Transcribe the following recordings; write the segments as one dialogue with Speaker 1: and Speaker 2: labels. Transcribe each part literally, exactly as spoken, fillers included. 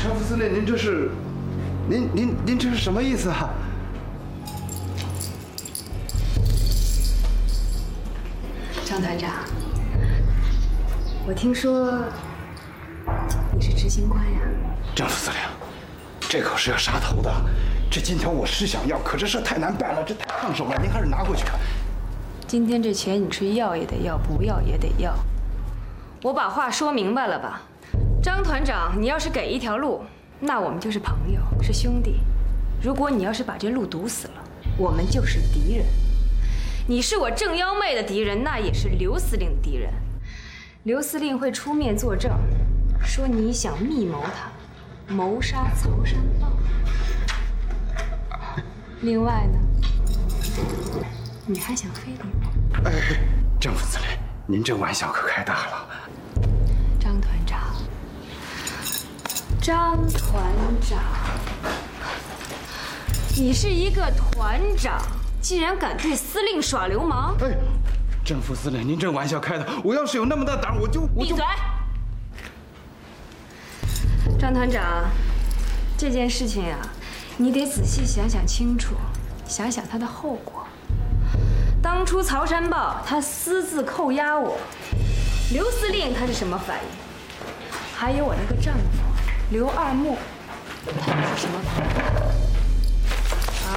Speaker 1: 张副司令，您这是，您您您这是什么意思啊？
Speaker 2: 张团长，我听说你是执行官呀。
Speaker 1: 张副司令，这可是要杀头的。这金条我是想要，可这事太难办了，这太烫手了，您还是拿回去吧。
Speaker 2: 今天这钱你是要也得要，不要也得要。我把话说明白了吧？张团长，你要是给一条路，那我们就是朋友，是兄弟；如果你要是把这路堵死了，我们就是敌人。你是我郑幺妹的敌人，那也是刘司令的敌人。刘司令会出面作证，说你想密谋他，谋杀曹山豹。另外呢，你还想非礼我？
Speaker 1: 哎，张副司令，您这玩笑可开大了。
Speaker 2: 张团长，张团长，你是一个团长，竟然敢对司令耍流氓！
Speaker 1: 哎，张副司令，您这玩笑开的，我要是有那么大胆，我就我就
Speaker 2: 闭嘴！张团长，这件事情呀、啊，你得仔细想想清楚，想想它的后果。当初曹山豹他私自扣押我，刘司令他是什么反应？还有我那个丈夫刘二木，他又是什么反应？啊？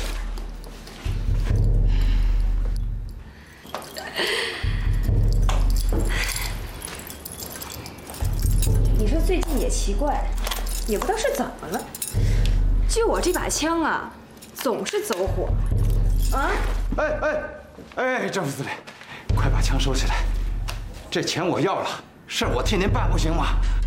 Speaker 2: 你说最近也奇怪，也不知道是怎么了，就我这把枪啊，总是走火。啊！
Speaker 1: 哎哎哎，张副司令，快把枪收起来！这钱我要了，事儿我替您办，不行吗？